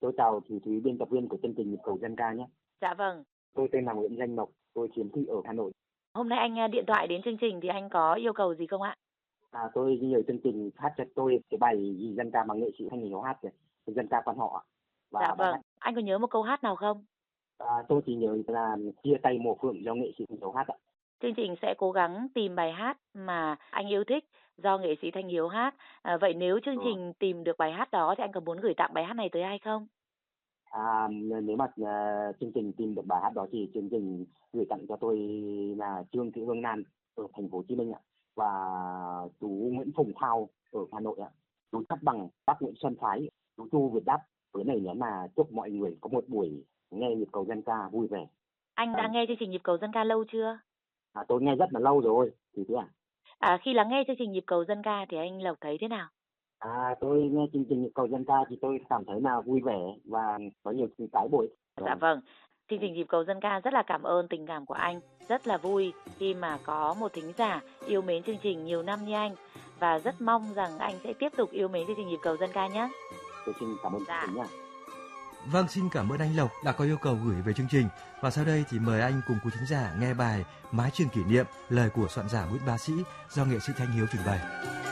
Tôi chào Thủy Thúy, biên tập viên của chương trình Nhịp cầu dân ca nhé. Dạ vâng. Tôi tên là Nguyễn Danh Mộc, tôi khiếm thị ở Hà Nội. Hôm nay anh điện thoại đến chương trình thì anh có yêu cầu gì không ạ? Tôi nhờ chương trình hát cho tôi cái bài gì dân ca mà nghệ sĩ Thanh Hiếu hát kìa, dân ca quan họ. Dạ vâng. Anh có nhớ một câu hát nào không? Tôi chỉ nhớ là chia tay mùa phượng do nghệ sĩ Thanh Hiếu hát ạ. Chương trình sẽ cố gắng tìm bài hát mà anh yêu thích do nghệ sĩ Thanh Hiếu hát. Vậy nếu chương trình tìm được bài hát đó thì anh có muốn gửi tặng bài hát này tới ai không? Nếu mà chương trình tìm được bài hát đó thì chương trình gửi tặng cho tôi là Trương Thị Hương Lan ở thành phố Hồ Chí Minh ạ, và chú Nguyễn Phùng Thao ở Hà Nội ạ, chú Cát Bằng, bác Nguyễn Xuân Phái, chú Chu Việt Đáp. Với này nữa là chúc mọi người có một buổi nghe nhịp cầu dân ca vui vẻ. Anh đã nghe chương trình nhịp cầu dân ca lâu chưa? Tôi nghe rất là lâu rồi, thì thế ạ. Khi lắng nghe chương trình nhịp cầu dân ca thì anh Lộc thấy thế nào? Tôi nghe chương trình nhịp cầu dân ca thì tôi cảm thấy là vui vẻ và có nhiều cái bổ ích. Dạ vâng. Chương trình nhịp cầu dân ca rất là cảm ơn tình cảm của anh, rất là vui khi mà có một thính giả yêu mến chương trình nhiều năm như anh, và rất mong rằng anh sẽ tiếp tục yêu mến chương trình nhịp cầu dân ca nhé. Tôi xin cảm ơn chương trình nhé. Vâng, xin cảm ơn anh Lộc đã có yêu cầu gửi về chương trình. Và sau đây thì mời anh cùng quý thính giả nghe bài Mái Trường Kỷ Niệm, lời của soạn giả Nguyễn Bá Sĩ do nghệ sĩ Thanh Hiếu trình bày.